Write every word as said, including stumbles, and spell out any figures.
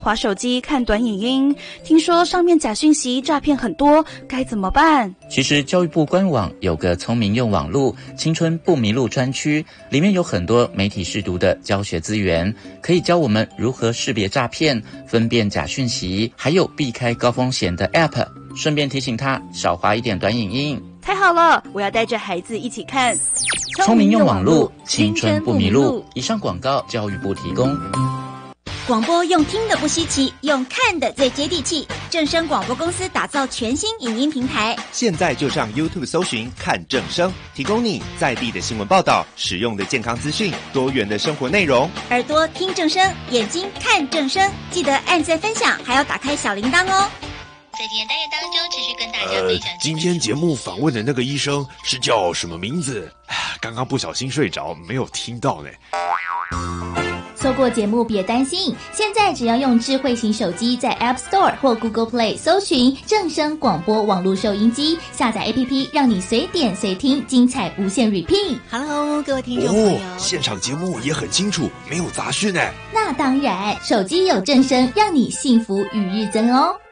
滑手机看短影音，听说上面假讯息诈骗很多，该怎么办？ 其实教育部官网有个聪明用网路青春不迷路专区，里面有很多媒体识读的教学资源，可以教我们如何识别诈骗、分辨假讯息，还有避开高风险的 App。 顺便提醒他少滑一点短影音。 太好了，我要带着孩子一起看聪明用网路青春不迷路。以上广告教育部提供。 广播用听的不稀奇，用看的最接地气。正声广播公司打造全新影音平台， 现在就上 YouTube 搜寻看正声，提供你在地的新闻报道、实用的健康资讯、多元的生活内容。 耳朵听正声，眼睛看正声，记得按赞分享，还要打开小铃铛哦。 在今天单元当中，持续跟大家分享、呃。 今天节目访问的那个医生是叫什么名字？刚刚不小心睡着，没有听到呢。 错过节目别担心，现在只要用智慧型手机在 App Store 或 Google Play 搜寻正声广播网络收音机，下载 A P P 让你随点随听，精彩无限 repeat。Hello， 各位听众朋友， 哦，现场节目也很清楚，没有杂讯呢。 那当然，手机有正声，让你幸福与日增哦。